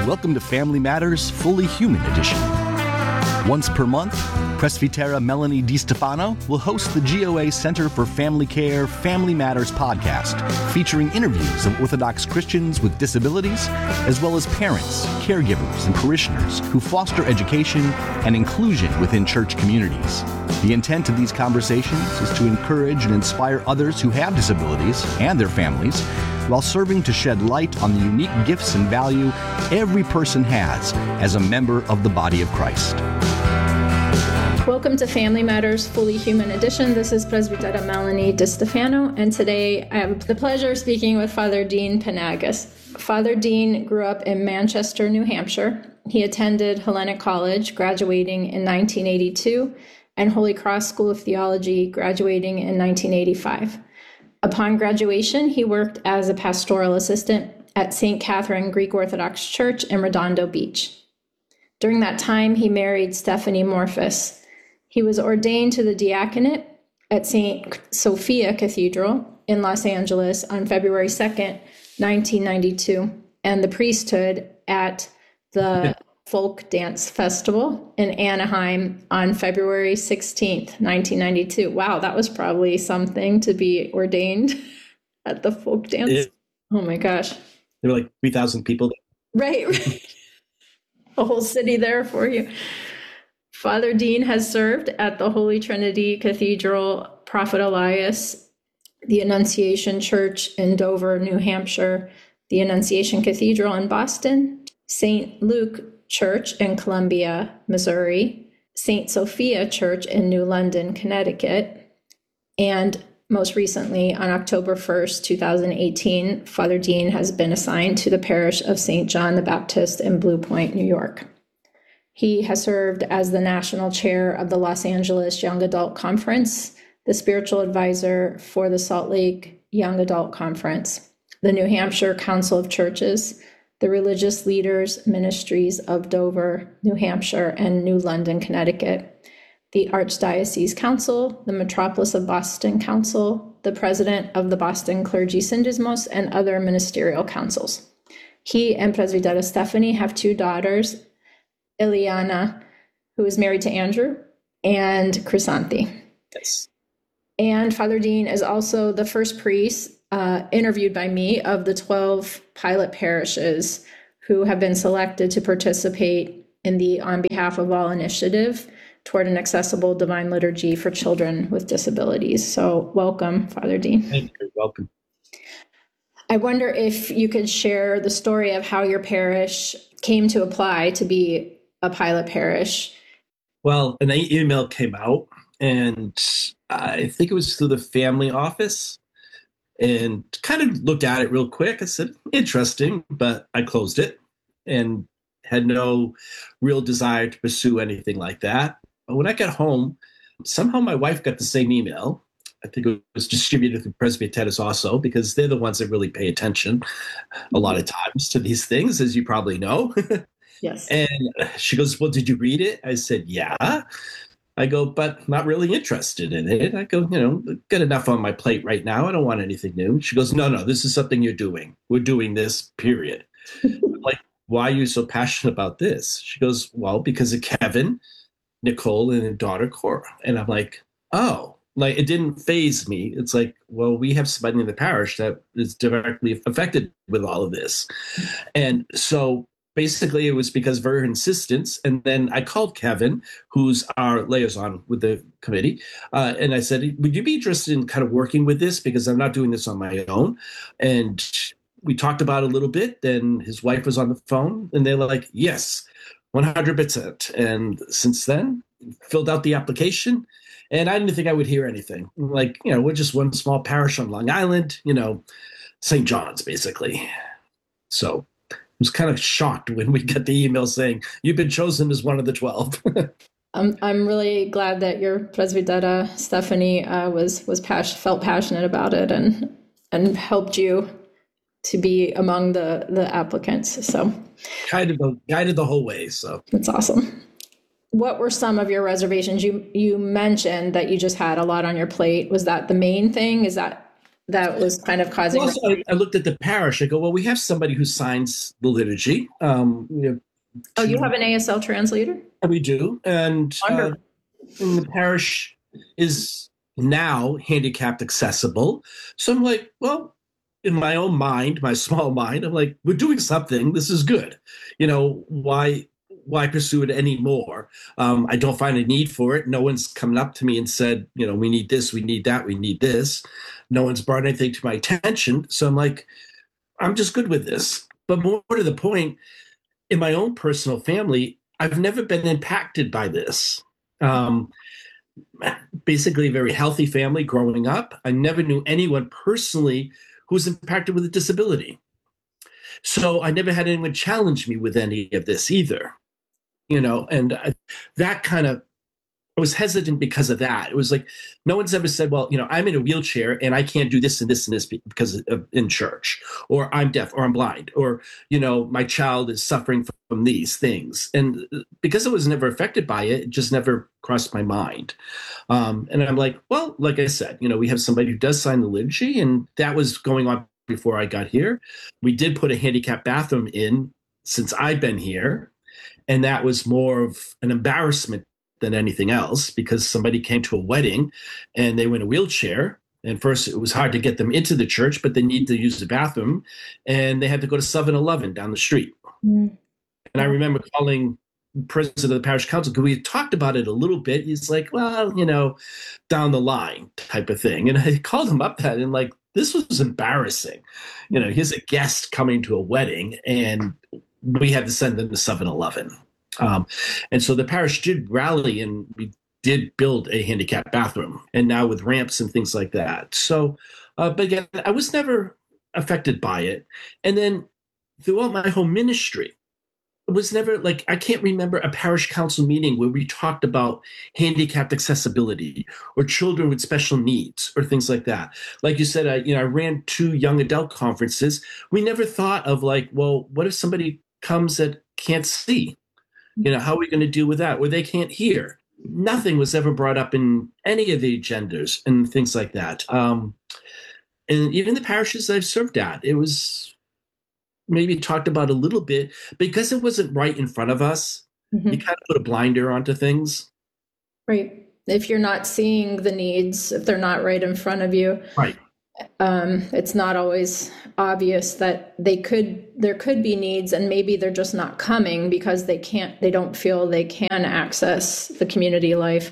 Welcome to Family Matters Fully Human Edition. Once per month, Presbytera Melanie DiStefano will host the GOA Center for Family Care Family Matters podcast, featuring interviews of Orthodox Christians with disabilities, as well as parents, caregivers, and parishioners who foster education and inclusion within church communities. The intent of these conversations is to encourage and inspire others who have disabilities and their families, while serving to shed light on the unique gifts and value every person has as a member of the body of Christ. Welcome to Family Matters Fully Human Edition. This is Presbytera Melanie DiStefano, and today I have the pleasure of speaking with Father Dean Panagos. Father Dean grew up in Manchester, New Hampshire. He attended Hellenic College, graduating in 1982, and Holy Cross School of Theology, graduating in 1985. Upon graduation, he worked as a pastoral assistant at St. Catherine Greek Orthodox Church in Redondo Beach. During that time, he married Stephanie Morphus. He was ordained to the diaconate at St. Sophia Cathedral in Los Angeles on February 2nd, 1992, and the priesthood at the Folk Dance Festival in Anaheim on February 16th, 1992. Wow, that was probably something to be ordained at the folk dance. Oh my gosh. There were like 3,000 people. Right. A whole city there for you. Father Dean has served at the Holy Trinity Cathedral, Prophet Elias, the Annunciation Church in Dover, New Hampshire, the Annunciation Cathedral in Boston, St. Luke Church in Columbia, Missouri, St. Sophia Church in New London, Connecticut, and most recently, on October 1st, 2018, Father Dean has been assigned to the parish of St. John the Baptist in Blue Point, New York. He has served as the national chair of the Los Angeles Young Adult Conference, the spiritual advisor for the Salt Lake Young Adult Conference, the New Hampshire Council of Churches, the Religious Leaders Ministries of Dover, New Hampshire, and New London, Connecticut, the Archdiocese Council, the Metropolis of Boston Council, the president of the Boston Clergy Syndesmos, and other ministerial councils. He and Presbytera Stephanie have two daughters, Ileana, who is married to Andrew, and Chrysanthi. Yes. And Father Dean is also the first priest interviewed by me of the 12 pilot parishes who have been selected to participate in the On Behalf of All initiative toward an accessible divine liturgy for children with disabilities. So welcome, Father Dean. Thank you. Welcome. I wonder if you could share the story of how your parish came to apply to be a pilot parish. Well, an email came out, and I think it was through the family office, and kind of looked at it real quick. I said, interesting, but I closed it and had no real desire to pursue anything like that. But when I got home, somehow my wife got the same email. I think it was distributed through Presbyteras also, because they're the ones that really pay attention a lot of times to these things, as you probably know. Yes. And she goes, well, did you read it? I said, yeah. I go, but not really interested in it. I go, got enough on my plate right now. I don't want anything new. She goes, no, this is something you're doing. We're doing this, period. I'm like, why are you so passionate about this? She goes, well, because of Kevin, Nicole, and their daughter, Cora. And I'm like, oh, like it didn't faze me. It's like, well, we have somebody in the parish that is directly affected with all of this. And so basically, it was because of her insistence. And then I called Kevin, who's our liaison with the committee, and I said, would you be interested in kind of working with this? Because I'm not doing this on my own. And we talked about it a little bit. Then his wife was on the phone, and they're like, yes, 100%. And since then, filled out the application. And I didn't think I would hear anything. Like, we're just one small parish on Long Island, St. John's, basically. So I was kind of shocked when we got the email saying, you've been chosen as one of the 12. I'm really glad that your Presbytera Stephanie felt passionate about it and helped you to be among the applicants. So guided the whole way. So that's awesome. What were some of your reservations? You mentioned that you just had a lot on your plate. Was that the main thing? Is that that was kind of causing. Also, I looked at the parish. I go, well, we have somebody who signs the liturgy. Oh, you have an ASL translator? We do. And the parish is now handicapped accessible. So I'm like, well, in my own mind, my small mind, I'm like, we're doing something. This is good. Why pursue it anymore? I don't find a need for it. No one's coming up to me and said, we need this, we need that, we need this. No one's brought anything to my attention. So I'm like, I'm just good with this. But more to the point, in my own personal family, I've never been impacted by this. Basically, a very healthy family growing up. I never knew anyone personally who was impacted with a disability. So I never had anyone challenge me with any of this either. That kind of, I was hesitant because of that. It was like, no one's ever said, well, I'm in a wheelchair and I can't do this and this and this because in church, or I'm deaf or I'm blind, or, my child is suffering from these things. And because I was never affected by it, it just never crossed my mind. And I'm like, well, like I said, we have somebody who does sign the liturgy, and that was going on before I got here. We did put a handicapped bathroom in since I've been here. And that was more of an embarrassment than anything else, because somebody came to a wedding and they were in a wheelchair. And first it was hard to get them into the church, but they needed to use the bathroom, and they had to go to 7-Eleven down the street. Mm. And I remember calling the president of the parish council, because we had talked about it a little bit. He's like, well, down the line type of thing. And I called him up that and like, this was embarrassing. Here's a guest coming to a wedding and we had to send them to 7-Eleven. And so the parish did rally, and we did build a handicapped bathroom, and now with ramps and things like that. So, but again, I was never affected by it. And then throughout my whole ministry, it was never like, I can't remember a parish council meeting where we talked about handicapped accessibility or children with special needs or things like that. Like you said, I ran 2 young adult conferences. We never thought of like, well, what if somebody comes that can't see? How are we going to deal with that? Or they can't hear? Nothing was ever brought up in any of the agendas and things like that. And even the parishes I've served at, it was maybe talked about a little bit, because it wasn't right in front of us. Mm-hmm. You kind of put a blinder onto things. Right. If you're not seeing the needs, if they're not right in front of you. Right. It's not always obvious that there could be needs, and maybe they're just not coming because they don't feel they can access the community life.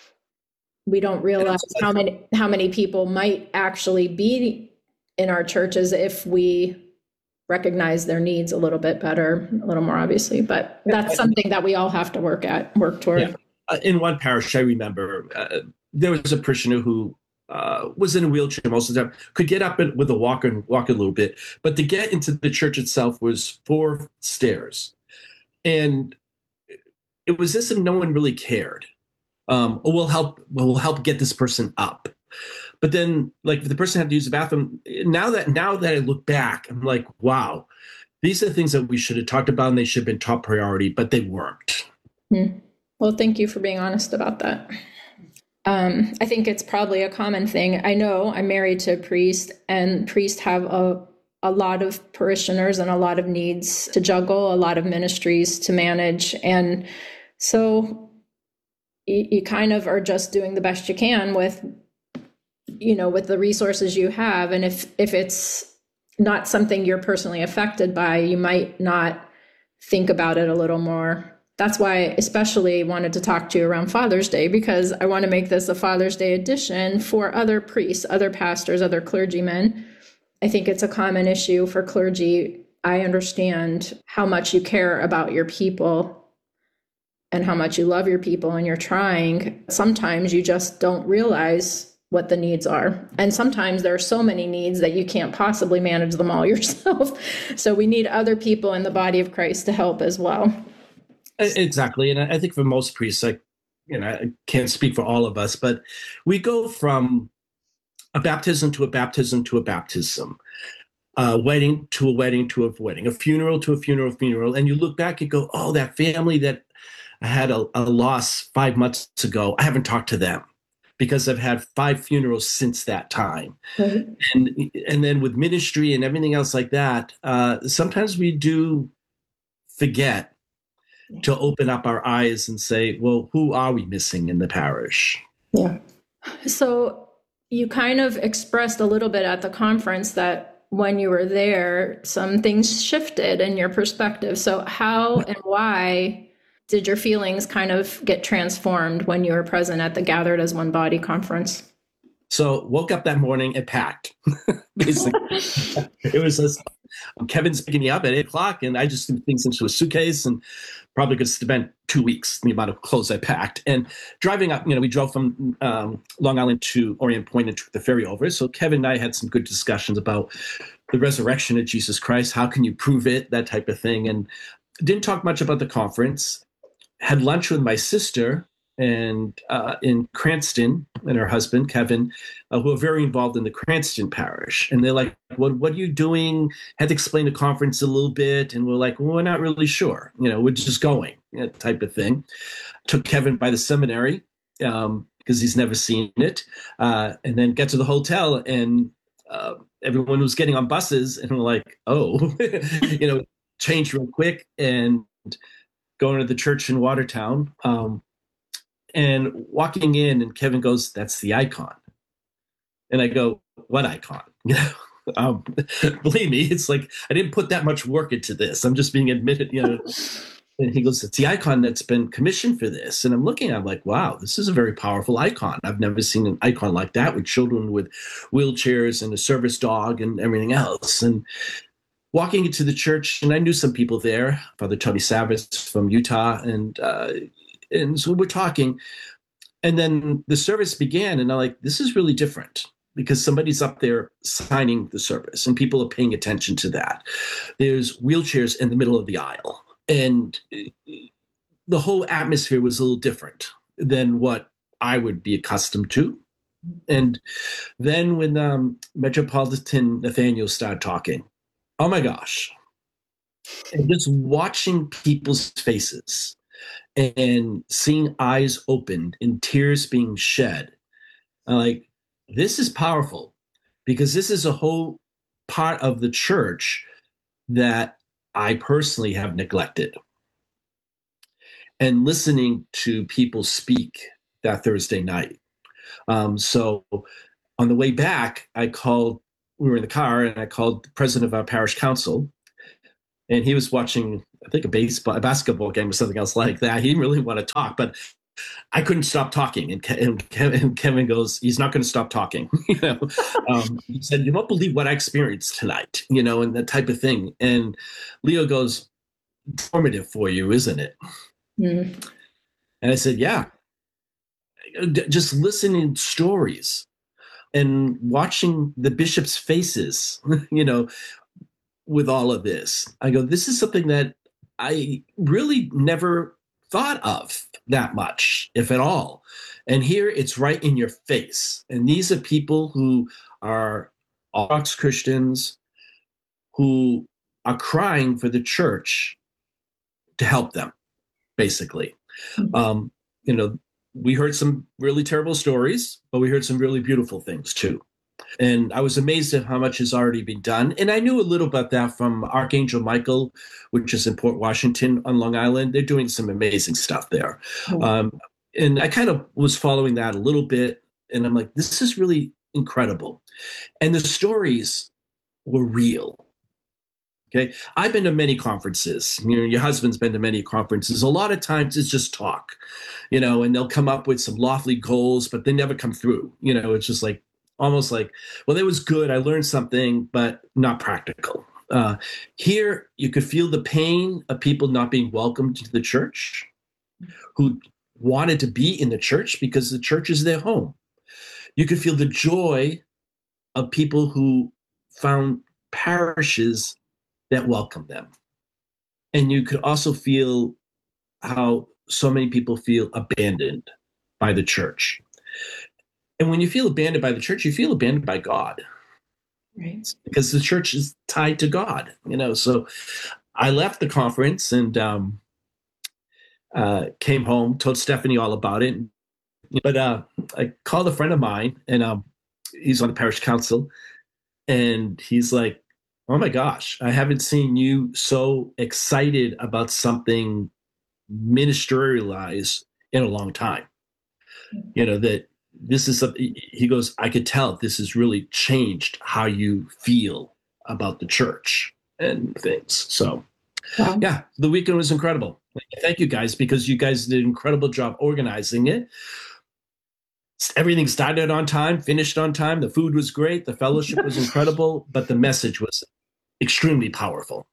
We don't realize how many people might actually be in our churches if we recognize their needs a little bit better, a little more obviously, but that's something that we all have to work toward. Yeah. In one parish, I remember there was a parishioner who was in a wheelchair most of the time, could get up with a walk a little bit, but to get into the church itself was 4 stairs. And it was as if no one really cared. We'll help get this person up. But then, like, if the person had to use the bathroom, now that I look back, I'm like, wow, these are things that we should have talked about, and they should have been top priority, but they weren't. Well, thank you for being honest about that. I think it's probably a common thing. I know I'm married to a priest, and priests have a lot of parishioners and a lot of needs to juggle, a lot of ministries to manage. And so you kind of are just doing the best you can with the resources you have. And if it's not something you're personally affected by, you might not think about it a little more. That's why I especially wanted to talk to you around Father's Day, because I want to make this a Father's Day edition for other priests, other pastors, other clergymen. I think it's a common issue for clergy. I understand how much you care about your people and how much you love your people, and you're trying. Sometimes you just don't realize what the needs are. And sometimes there are so many needs that you can't possibly manage them all yourself. So we need other people in the body of Christ to help as well. Exactly. And I think for most priests, I can't speak for all of us, but we go from a baptism to a baptism to a baptism, a wedding to a wedding to a wedding, a funeral to a funeral. And you look back and go, oh, that family that I had a loss 5 months ago, I haven't talked to them because I've had 5 funerals since that time. Right. And then with ministry and everything else like that, sometimes we do forget to open up our eyes and say, well, who are we missing in the parish? Yeah. So you kind of expressed a little bit at the conference that when you were there, some things shifted in your perspective. So how and why did your feelings kind of get transformed when you were present at the Gathered as One Body conference? So woke up that morning and packed. Basically, it was Kevin's picking me up at 8:00, and I just threw things into a suitcase and probably could spend 2 weeks the amount of clothes I packed. And driving up, we drove from Long Island to Orient Point and took the ferry over. So Kevin and I had some good discussions about the resurrection of Jesus Christ. How can you prove it? That type of thing. And didn't talk much about the conference. Had lunch with my sister and in Cranston, and her husband Kevin, who are very involved in the Cranston parish. And they're like, what are you doing? Had to explain the conference a little bit. And we're like, well, we're not really sure. We're just going, type of thing. Took Kevin by the seminary because he's never seen it. And then get to the hotel, and everyone was getting on buses, and we're like, oh, changed real quick and going to the church in Watertown. And walking in, and Kevin goes, "That's the icon." And I go, "What icon?" Believe me, it's like I didn't put that much work into this. I'm just being admitted, And he goes, "It's the icon that's been commissioned for this." And I'm looking, I'm like, wow, this is a very powerful icon. I've never seen an icon like that with children with wheelchairs and a service dog and everything else. And walking into the church, and I knew some people there, Father Tony Savitz from Utah, and so we're talking, and then the service began, and I'm like, this is really different because somebody's up there signing the service, and people are paying attention to that. There's wheelchairs in the middle of the aisle, and the whole atmosphere was a little different than what I would be accustomed to. And then when Metropolitan Nathaniel started talking, oh my gosh, and just watching people's faces and seeing eyes opened and tears being shed, I'm like, this is powerful, because this is a whole part of the church that I personally have neglected. And listening to people speak that Thursday night. So on the way back, we were in the car, and I called the president of our parish council, and he was watching, I think, a basketball game or something else like that. He didn't really want to talk, but I couldn't stop talking. And Kevin goes, he's not going to stop talking. He said, you won't believe what I experienced tonight, and that type of thing. And Leo goes, informative for you, isn't it? Mm-hmm. And I said, yeah. Just listening to stories and watching the bishops' faces, with all of this, I go, this is something that I really never thought of that much, if at all. And here it's right in your face. And these are people who are Orthodox Christians who are crying for the church to help them, basically. Mm-hmm. We heard some really terrible stories, but we heard some really beautiful things too. And I was amazed at how much has already been done. And I knew a little about that from Archangel Michael, which is in Port Washington on Long Island. They're doing some amazing stuff there. Mm-hmm. And I kind of was following that a little bit. And I'm like, this is really incredible. And the stories were real. Okay, I've been to many conferences. Your husband's been to many conferences. A lot of times it's just talk, and they'll come up with some lofty goals, but they never come through. It's just like, almost like, well, it was good. I learned something, but not practical. Here, you could feel the pain of people not being welcomed to the church, who wanted to be in the church because the church is their home. You could feel the joy of people who found parishes that welcome them. And you could also feel how so many people feel abandoned by the church. And when you feel abandoned by the church, you feel abandoned by God. Right. Because the church is tied to God, So I left the conference and came home, told Stephanie all about it. But I called a friend of mine, and he's on the parish council, and he's like, "Oh my gosh, I haven't seen you so excited about something ministerialized in a long time." That this is something, he goes, "I could tell this has really changed how you feel about the church and things." So, Wow. yeah, the weekend was incredible. Thank you guys, because you guys did an incredible job organizing it. Everything started on time, finished on time. The food was great. The fellowship was incredible, but the message was extremely powerful.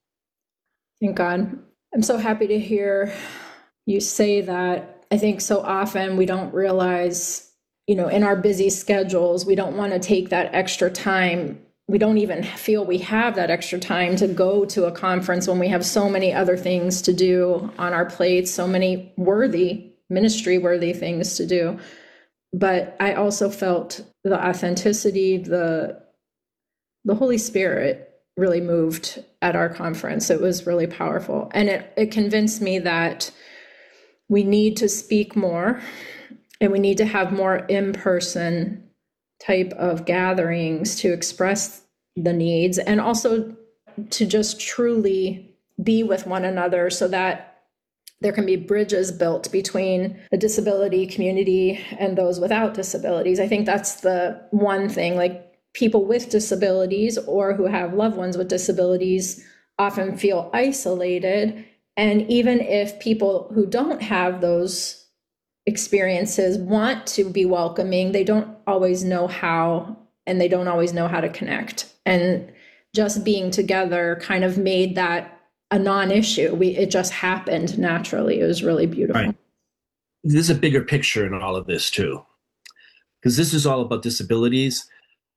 Thank God. I'm so happy to hear you say that. I think so often we don't realize, in our busy schedules, we don't want to take that extra time. We don't even feel we have that extra time to go to a conference when we have so many other things to do on our plates, so many ministry-worthy things to do. But I also felt the authenticity, the Holy Spirit really moved at our conference. It was really powerful. And it convinced me that we need to speak more, and we need to have more in-person type of gatherings to express the needs, and also to just truly be with one another, so that there can be bridges built between the disability community and those without disabilities. I think that's the one thing, like, people with disabilities or who have loved ones with disabilities often feel isolated. And even if people who don't have those experiences want to be welcoming, they don't always know how, and they don't always know how to connect. And just being together kind of made that a non-issue. It just happened naturally. It was really beautiful. Right. There's a bigger picture in all of this too, because this is all about disabilities,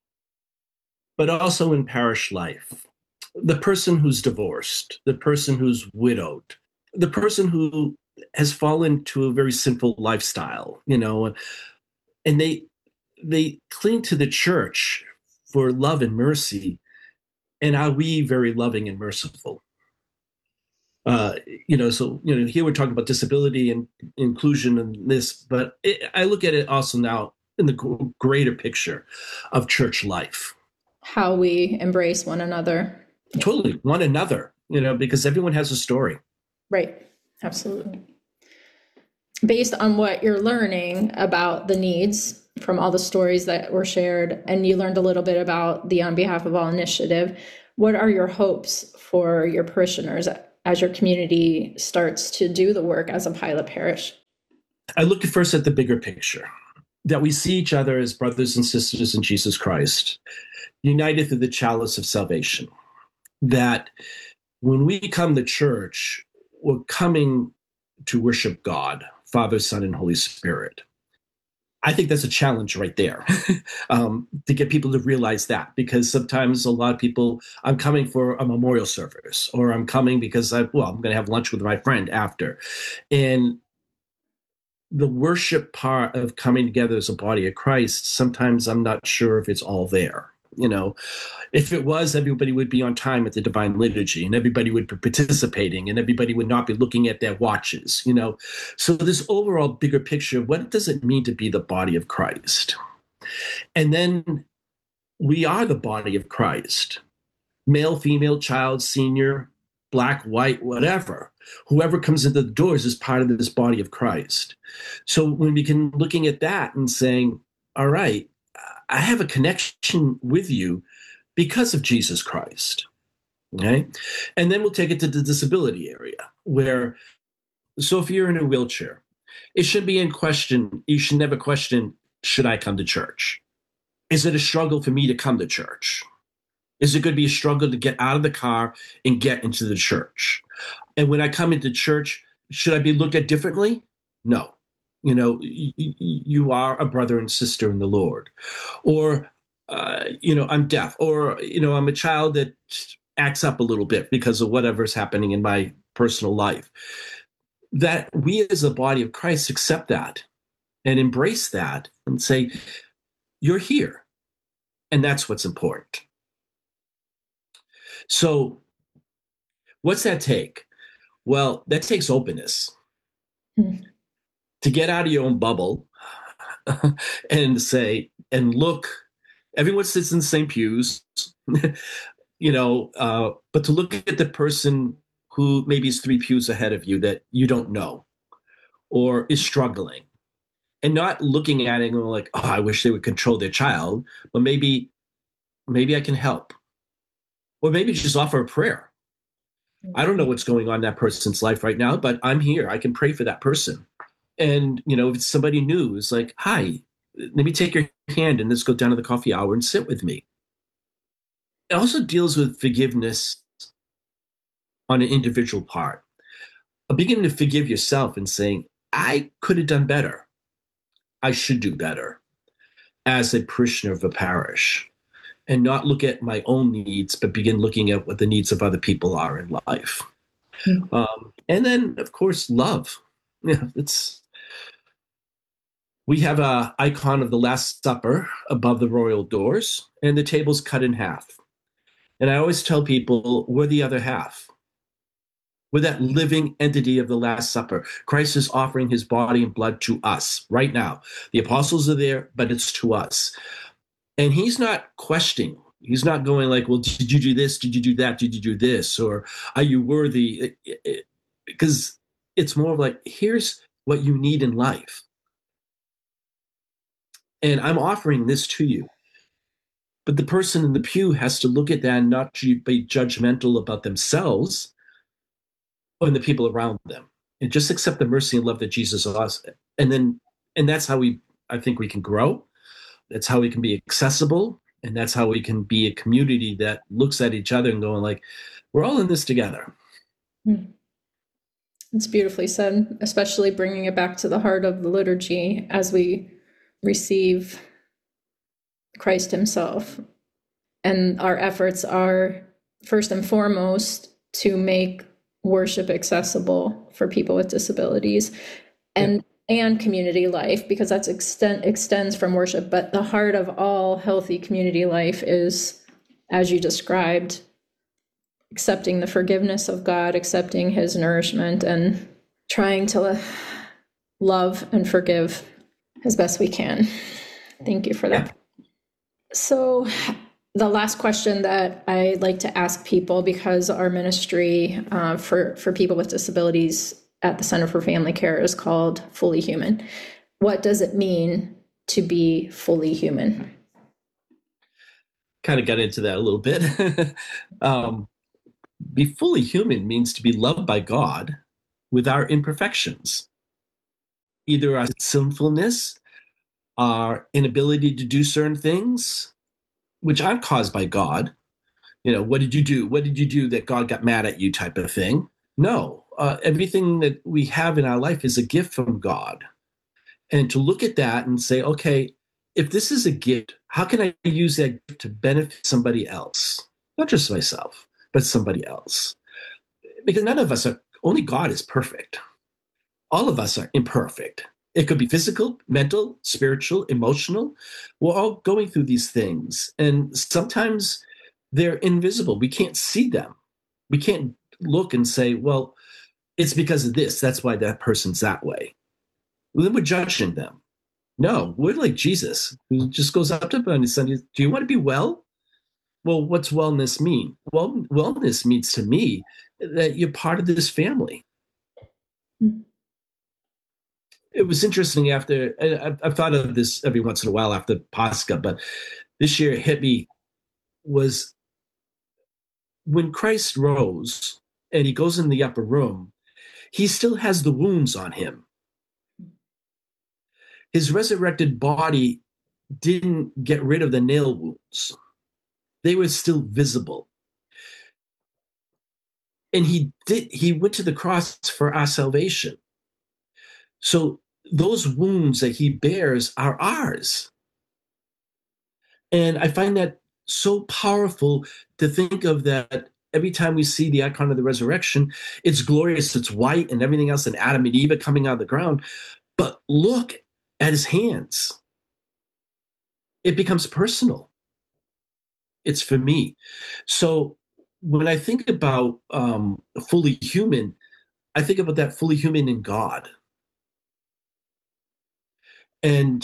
but also in parish life. The person who's divorced, the person who's widowed, the person who has fallen to a very sinful lifestyle, and they cling to the church for love and mercy. And are we very loving and merciful? Here we're talking about disability and inclusion and this, but I look at it also now in the greater picture of church life. How we embrace one another. Totally, one another, because everyone has a story. Right, absolutely. Based on what you're learning about the needs from all the stories that were shared, and you learned a little bit about the On Behalf of All initiative, what are your hopes for your parishioners as your community starts to do the work as a pilot parish? I look first at the bigger picture, that we see each other as brothers and sisters in Jesus Christ, united through the chalice of salvation. That when we come to church, we're coming to worship God, Father, Son, and Holy Spirit. I think that's a challenge right there, to get people to realize that, because sometimes a lot of people, I'm coming for a memorial service, or I'm coming because I'm going to have lunch with my friend after. And the worship part of coming together as a body of Christ, sometimes I'm not sure if it's all there. If it was, everybody would be on time at the Divine Liturgy, and everybody would be participating, and everybody would not be looking at their watches, So this overall bigger picture of what does it mean to be the body of Christ? And then we are the body of Christ. Male, female, child, senior, black, white, whatever. Whoever comes into the doors is part of this body of Christ. So when we can looking at that and saying, all right, I have a connection with you because of Jesus Christ. Okay. And then we'll take it to the disability area, where, so if you're in a wheelchair, it should be in question. You should never question, should I come to church? Is it a struggle for me to come to church? Is it going to be a struggle to get out of the car and get into the church? And when I come into church, should I be looked at differently? No. You are a brother and sister in the Lord. Or, I'm deaf, or, I'm a child that acts up a little bit because of whatever's happening in my personal life. That we as a body of Christ accept that and embrace that and say, you're here. And that's what's important. So what's that take? Well, that takes openness. To get out of your own bubble and say, and look, everyone sits in the same pews, but to look at the person who maybe is 3 pews ahead of you that you don't know or is struggling, and not looking at it and going like, oh, I wish they would control their child, but maybe I can help. Or maybe just offer a prayer. I don't know what's going on in that person's life right now, but I'm here. I can pray for that person. And, if it's somebody new, it's like, hi, let me take your hand and let's go down to the coffee hour and sit with me. It also deals with forgiveness on an individual part. Beginning to forgive yourself and saying, I could have done better. I should do better as a parishioner of a parish, and not look at my own needs, but begin looking at what the needs of other people are in life. And then, of course, love. Yeah, we have an icon of the Last Supper above the royal doors, and the table's cut in half. And I always tell people, we're the other half. We're that living entity of the Last Supper. Christ is offering his body and blood to us right now. The apostles are there, but it's to us. And he's not questioning. He's not going like, well, did you do this? Did you do that? Did you do this? Or are you worthy? Because it's more of like, here's what you need in life. And I'm offering this to you. But the person in the pew has to look at that and not be judgmental about themselves and the people around them, and just accept the mercy and love that Jesus offers. And that's how I think we can grow. That's how we can be accessible. And that's how we can be a community that looks at each other and going like, we're all in this together. It's beautifully said, especially bringing it back to the heart of the liturgy as we receive Christ himself. And our efforts are first and foremost to make worship accessible for people with disabilities and community life, because that's extends from worship. But the heart of all healthy community life is, as you described, accepting the forgiveness of God, accepting his nourishment, and trying to love and forgive as best we can. Thank you for that. So the last question that I like to ask people, because our ministry for people with disabilities at the Center for Family Care is called Fully Human. What does it mean to be fully human? Kind of got into that a little bit. Be fully human means to be loved by God with our imperfections, either our sinfulness, our inability to do certain things, which aren't caused by God. What did you do? What did you do that God got mad at you type of thing? No, everything that we have in our life is a gift from God. And to look at that and say, okay, if this is a gift, how can I use that gift to benefit somebody else? Not just myself, but somebody else. Because none of us only God is perfect. All of us are imperfect. It could be physical, mental, spiritual, emotional. We're all going through these things. And sometimes they're invisible. We can't see them. We can't look and say, well, it's because of this. That's why that person's that way. Well, then we're judging them. No, we're like Jesus, who just goes up to them and says, do you want to be well? Well, what's wellness mean? Well, wellness means to me that you're part of this family. It was interesting I've thought of this every once in a while after Pascha, but this year it hit me, was when Christ rose and he goes in the upper room, he still has the wounds on him. His resurrected body didn't get rid of the nail wounds. They were still visible. And he went to the cross for our salvation. So those wounds that he bears are ours. And I find that so powerful to think of, that every time we see the icon of the resurrection, it's glorious, it's white and everything else, and Adam and Eve are coming out of the ground. But look at his hands. It becomes personal. It's for me. So when I think about fully human, I think about that fully human in God. And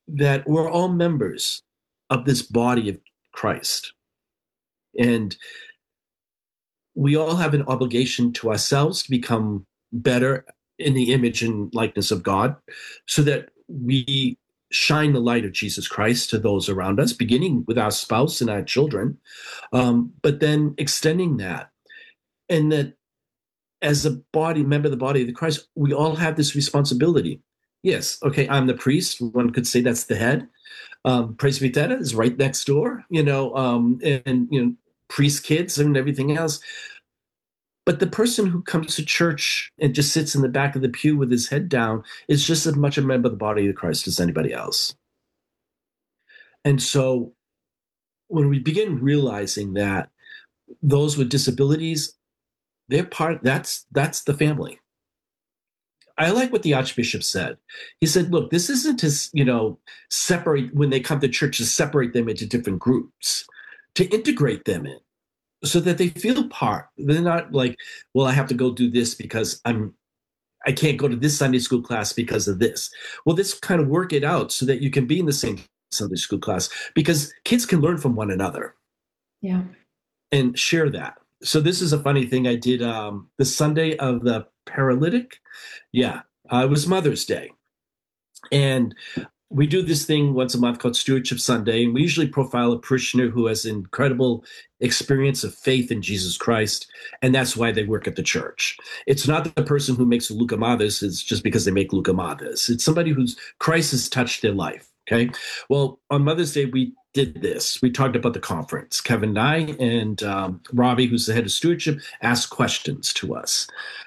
that we're all members of this body of Christ. And we all have an obligation to ourselves to become better in the image and likeness of God, so that we shine the light of Jesus Christ to those around us, beginning with our spouse and our children, but then extending that. And that as a body, member of the body of the Christ, we all have this responsibility. Yes, okay, I'm the priest. One could say that's the head. Presbytera is right next door, and priest kids and everything else. But the person who comes to church and just sits in the back of the pew with his head down is just as much a member of the body of Christ as anybody else. And so when we begin realizing that those with disabilities, they're part, that's the family. I like what the Archbishop said. He said, look, this isn't to, separate, when they come to church, to separate them into different groups, to integrate them in, so that they feel part. They're not like, well, I have to go do this because I can't go to this Sunday school class because of this. Well, let's kind of work it out so that you can be in the same Sunday school class, because kids can learn from one another. Yeah. And share that. So this is a funny thing I did the Sunday of the paralytic. Yeah, it was Mother's Day. And we do this thing once a month called Stewardship Sunday, and we usually profile a parishioner who has incredible experience of faith in Jesus Christ, and that's why they work at the church. It's not the person who makes lucamadas, it's just because they make lucamadas. It's somebody whose Christ has touched their life, okay? Well, on Mother's Day, we did this. We talked about the conference. Kevin and I and Robbie, who's the head of stewardship, asked questions to us.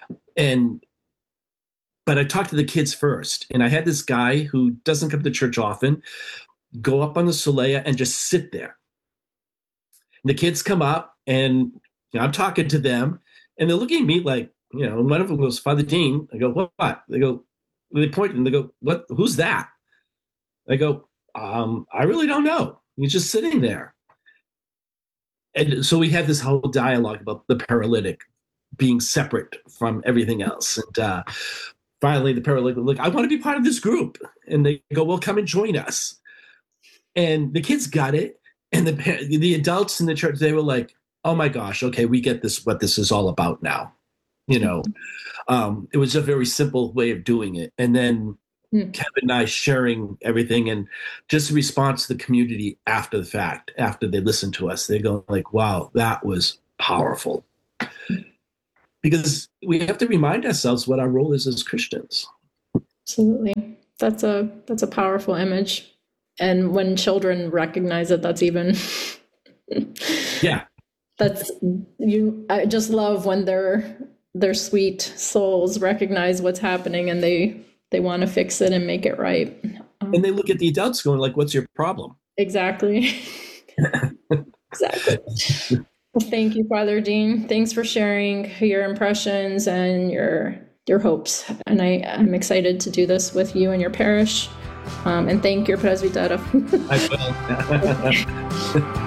But I talked to the kids first, and I had this guy who doesn't come to church often go up on the solea and just sit there. And the kids come up, and I'm talking to them, and they're looking at me like, one of them goes, Father Dean. I go, what? They go, they point, and they go, what? Who's that? I go, I really don't know. He's just sitting there. And so we had this whole dialogue about the paralytic being separate from everything else. And finally, the paralytic was like, I want to be part of this group. And they go, well, come and join us. And the kids got it. And the adults in the church, they were like, oh my gosh, okay, we get this, what this is all about now. It was a very simple way of doing it. And then Kevin and I sharing everything, and just a response to the community after the fact, after they listen to us, they go like, wow, that was powerful. Because we have to remind ourselves what our role is as Christians. Absolutely. That's a powerful image. And when children recognize it, that's even yeah. I just love when their sweet souls recognize what's happening, and they want to fix it and make it right. And they look at the adults going like, what's your problem? Exactly. Exactly. Well, thank you, Father Dean. Thanks for sharing your impressions and your hopes. And I'm excited to do this with you and your parish. And thank your presbytera. I will.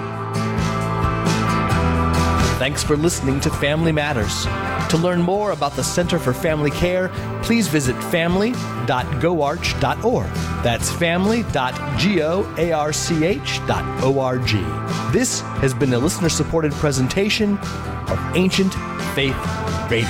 Thanks for listening to Family Matters. To learn more about the Center for Family Care, please visit family.goarch.org. That's family.goarch.org. This has been a listener-supported presentation of Ancient Faith Radio.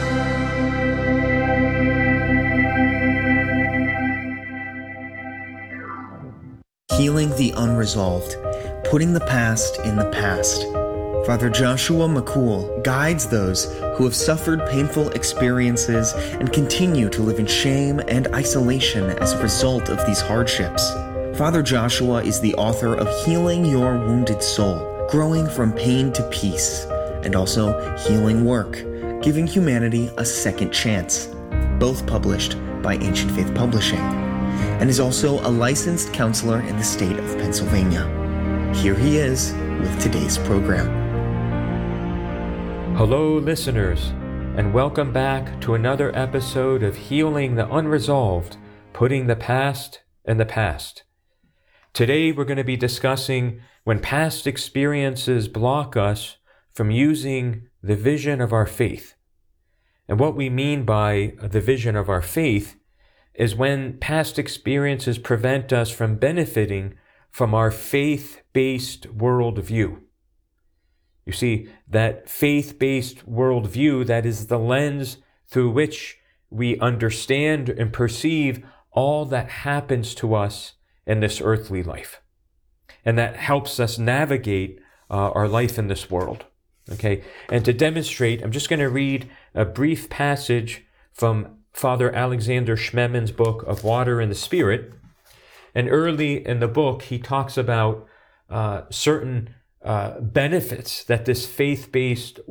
Healing the unresolved, putting the past in the past. Father Joshua McCool guides those who have suffered painful experiences and continue to live in shame and isolation as a result of these hardships. Father Joshua is the author of Healing Your Wounded Soul, Growing from Pain to Peace, and also Healing Work, Giving Humanity a Second Chance, both published by Ancient Faith Publishing, and is also a licensed counselor in the state of Pennsylvania. Here he is with today's program. Hello, listeners, and welcome back to another episode of Healing the Unresolved, Putting the Past in the Past. Today, we're going to be discussing when past experiences block us from using the vision of our faith. And what we mean by the vision of our faith is when past experiences prevent us from benefiting from our faith-based worldview. You see, that faith-based worldview, that is the lens through which we understand and perceive all that happens to us in this earthly life. And that helps us navigate our life in this world. Okay, and to demonstrate, I'm just going to read a brief passage from Father Alexander Schmemann's book of Water and the Spirit. And early in the book, he talks about certain benefits that this faith-based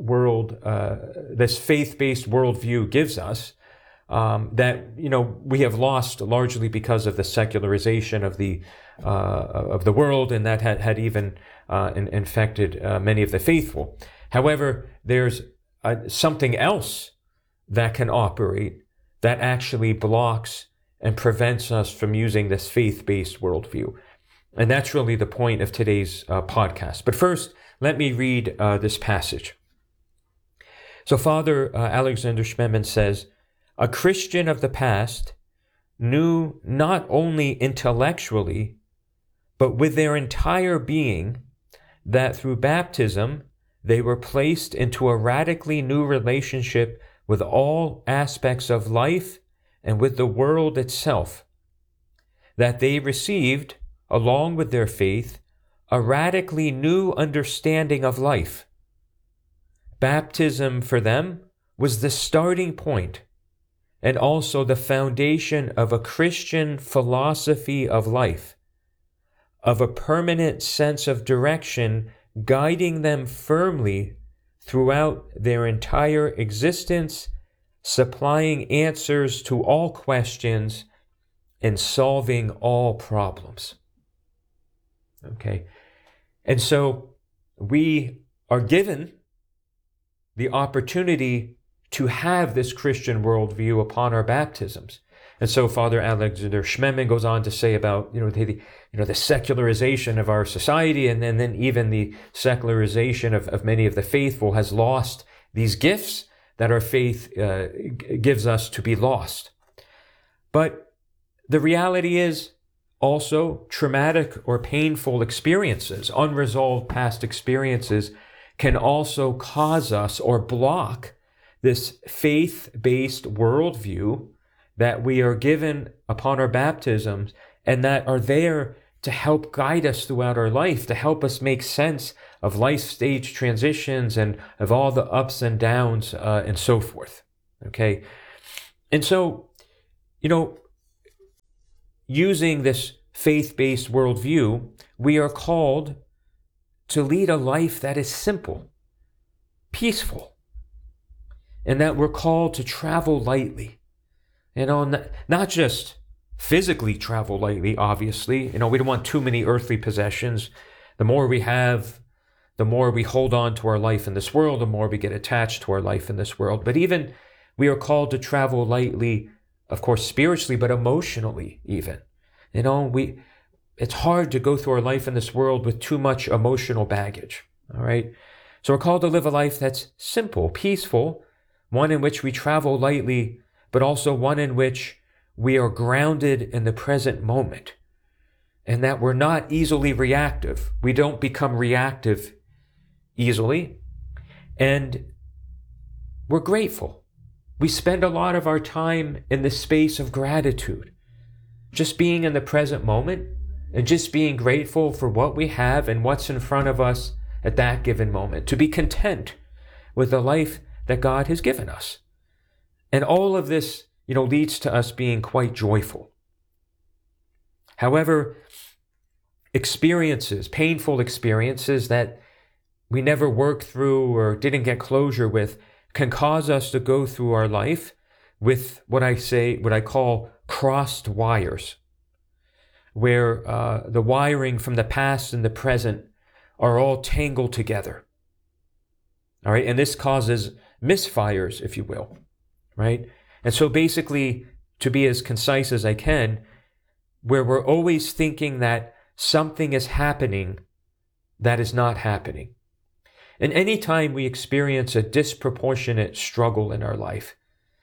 worldview gives us, that we have lost largely because of the secularization of the world, and that had even infected many of the faithful. However, there's something else that can operate that actually blocks and prevents us from using this faith-based worldview. And that's really the point of today's podcast. But first, let me read this passage. So Father Alexander Schmemann says, "A Christian of the past knew not only intellectually, but with their entire being, that through baptism they were placed into a radically new relationship with all aspects of life and with the world itself, that they received, along with their faith, a radically new understanding of life. Baptism for them was the starting point and also the foundation of a Christian philosophy of life, of a permanent sense of direction guiding them firmly throughout their entire existence, supplying answers to all questions and solving all problems." Okay, and so we are given the opportunity to have this Christian worldview upon our baptisms. And so Father Alexander Schmemann goes on to say about the secularization of our society, and then even the secularization of many of the faithful has lost these gifts that our faith gives us to be lost. But the reality is also traumatic or painful experiences, unresolved past experiences, can also cause us or block this faith-based worldview that we are given upon our baptisms, and that are there to help guide us throughout our life, to help us make sense of life stage transitions and of all the ups and downs and so forth. Okay? And so, using this faith-based worldview, we are called to lead a life that is simple, peaceful, and that we're called to travel lightly. Not just physically travel lightly, obviously. We don't want too many earthly possessions. The more we have, the more we hold on to our life in this world, the more we get attached to our life in this world. But even we are called to travel lightly, of course, spiritually, but emotionally even. It's hard to go through our life in this world with too much emotional baggage, all right? So we're called to live a life that's simple, peaceful, one in which we travel lightly, but also one in which we are grounded in the present moment, and that we're not easily reactive. We don't become reactive easily, and we're grateful. We spend a lot of our time in the space of gratitude, just being in the present moment and just being grateful for what we have and what's in front of us at that given moment, to be content with the life that God has given us. And all of this, leads to us being quite joyful. However, painful experiences that we never worked through or didn't get closure with, can cause us to go through our life with what I call crossed wires, where the wiring from the past and the present are all tangled together. All right, and this causes misfires, if you will, right? And so basically, to be as concise as I can, where we're always thinking that something is happening that is not happening. And anytime we experience a disproportionate struggle in our life,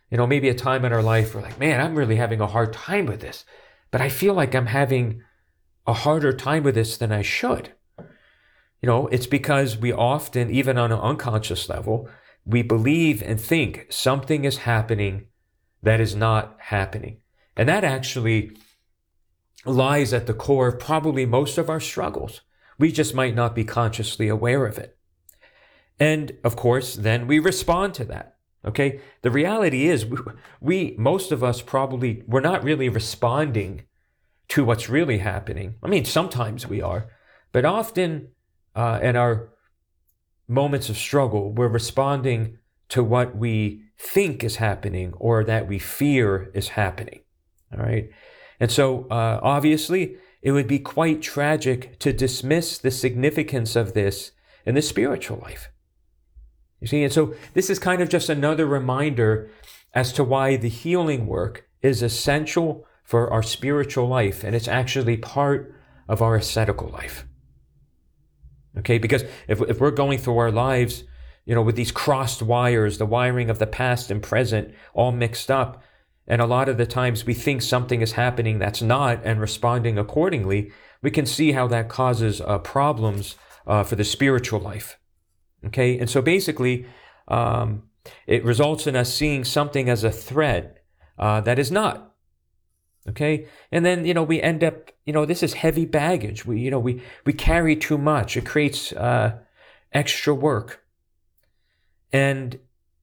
Maybe a time in our life we're like, man, I'm really having a hard time with this, but I feel like I'm having a harder time with this than I should. It's because we often, even on an unconscious level, we believe and think something is happening that is not happening. And that actually lies at the core of probably most of our struggles. We just might not be consciously aware of it. And of course, then we respond to that. Okay? The reality is most of us probably, we're not really responding to what's really happening. I mean, sometimes we are, but often in our moments of struggle, we're responding to what we think is happening or that we fear is happening. All right. And so obviously, it would be quite tragic to dismiss the significance of this in the spiritual life. You see, and so this is kind of just another reminder as to why the healing work is essential for our spiritual life, and it's actually part of our ascetical life. Okay, because if we're going through our lives, with these crossed wires, the wiring of the past and present all mixed up, and a lot of the times we think something is happening that's not and responding accordingly, we can see how that causes problems for the spiritual life. Okay, and so basically, it results in us seeing something as a threat that is not. Okay, and then we end up this is heavy baggage. We carry too much. It creates extra work, and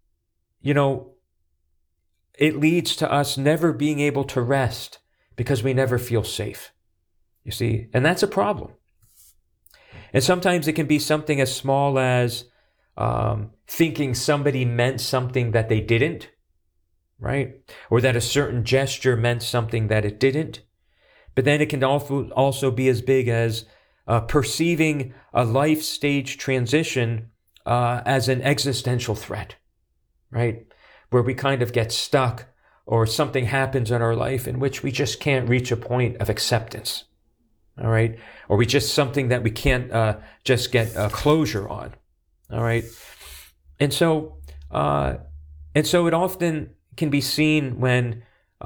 it leads to us never being able to rest because we never feel safe. You see, and that's a problem. And sometimes it can be something as small as thinking somebody meant something that they didn't, right? Or that a certain gesture meant something that it didn't. But then it can also be as big as perceiving a life stage transition as an existential threat, right? Where we kind of get stuck or something happens in our life in which we just can't reach a point of acceptance, all right? Or we just something that we can't just get closure on, all right? And so it often can be seen when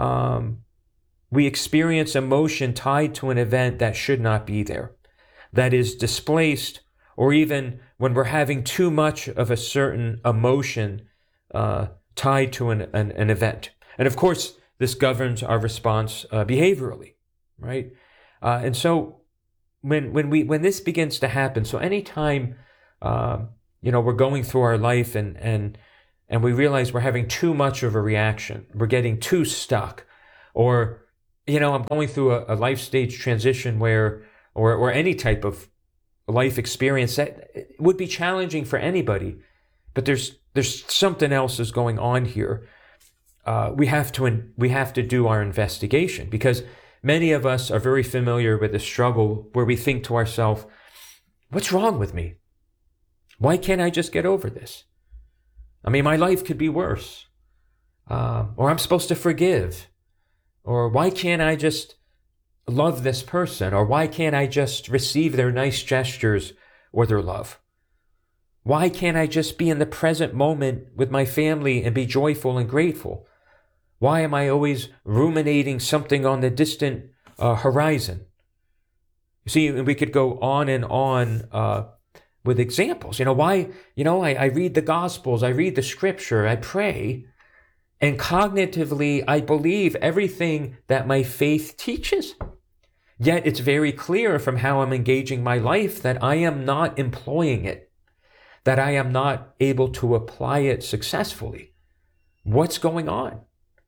we experience emotion tied to an event that should not be there, that is displaced, or even when we're having too much of a certain emotion tied to an event. And of course, this governs our response behaviorally, right? And so when this begins to happen, so anytime we're going through our life and we realize we're having too much of a reaction, we're getting too stuck, or I'm going through a life stage transition where, or any type of life experience that would be challenging for anybody, but there's something else is going on here. We have to do our investigation, because many of us are very familiar with the struggle where we think to ourselves, what's wrong with me? Why can't I just get over this? I mean, my life could be worse. Or I'm supposed to forgive. Or why can't I just love this person? Or why can't I just receive their nice gestures or their love? Why can't I just be in the present moment with my family and be joyful and grateful? Why am I always ruminating something on the distant horizon? You see, we could go on and on with examples. Why, I read the Gospels, I read the Scripture, I pray, and cognitively I believe everything that my faith teaches. Yet it's very clear from how I'm engaging my life that I am not employing it, that I am not able to apply it successfully. What's going on?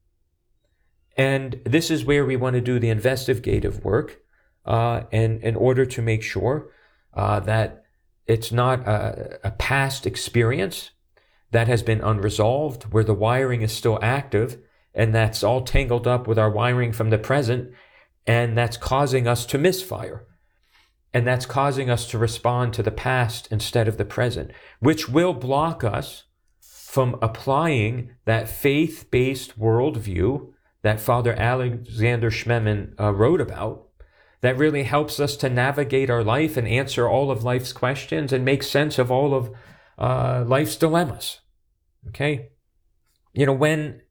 And this is where we want to do the investigative work, and in order to make sure that it's not a past experience that has been unresolved, where the wiring is still active, and that's all tangled up with our wiring from the present, and that's causing us to misfire. And that's causing us to respond to the past instead of the present, which will block us from applying that faith-based worldview that Father Alexander Schmemann wrote about, that really helps us to navigate our life and answer all of life's questions and make sense of all of life's dilemmas. Okay? When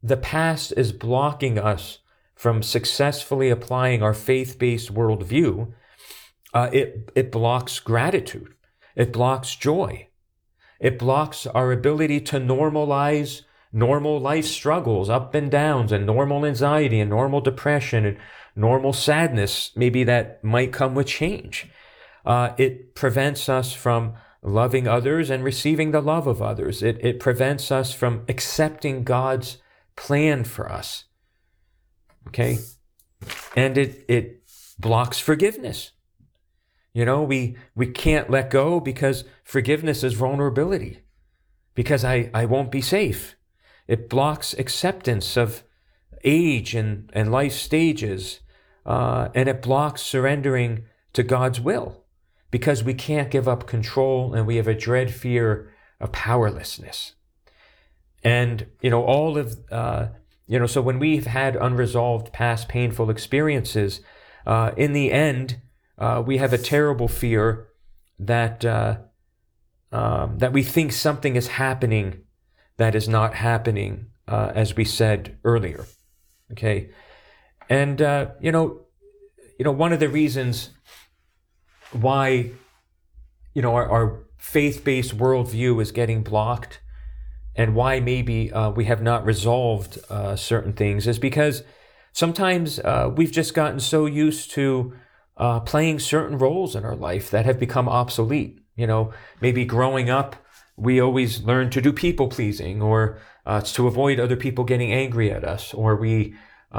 the past is blocking us from successfully applying our faith-based worldview, it blocks gratitude. It blocks joy. It blocks our ability to normalize normal life struggles, up and downs, and normal anxiety and normal depression and normal sadness, maybe that might come with change. It prevents us from loving others and receiving the love of others. It prevents us from accepting God's plan for us. Okay? And it blocks forgiveness. You know, we can't let go because forgiveness is vulnerability, because I won't be safe. It blocks acceptance of age and life stages, and it blocks surrendering to God's will, because we can't give up control and we have a dread fear of powerlessness. And, you know, all of, so when we've had unresolved past painful experiences, in the end, we have a terrible fear that that we think something is happening that is not happening, as we said earlier. Okay, and one of the reasons why our faith-based worldview is getting blocked, and why maybe we have not resolved certain things, is because sometimes we've just gotten so used to playing certain roles in our life that have become obsolete. You know, maybe growing up, we always learned to do people pleasing, or to avoid other people getting angry at us, or we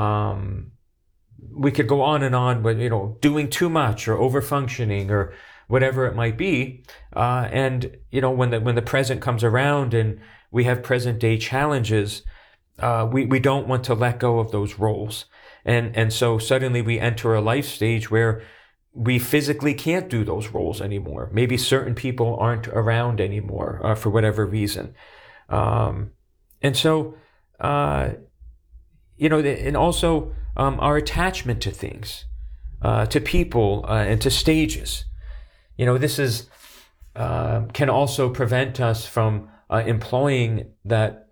could go on and on with, doing too much or over functioning or whatever it might be. And, when the present comes around and we have present day challenges, we don't want to let go of those roles. And so suddenly we enter a life stage where we physically can't do those roles anymore. Maybe certain people aren't around anymore for whatever reason. And also our attachment to things, to people, and to stages. This is can also prevent us from employing that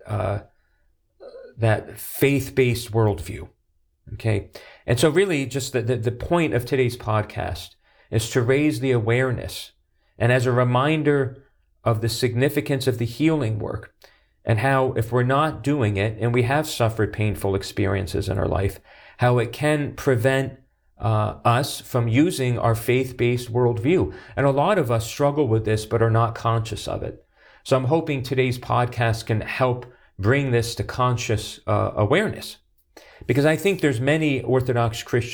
faith-based worldview. Okay, and so really just the point of today's podcast is to raise the awareness, and as a reminder of the significance of the healing work, and how if we're not doing it and we have suffered painful experiences in our life, how it can prevent us from using our faith-based worldview. And a lot of us struggle with this but are not conscious of it. So I'm hoping today's podcast can help bring this to conscious awareness. Because I think there's many Orthodox Christians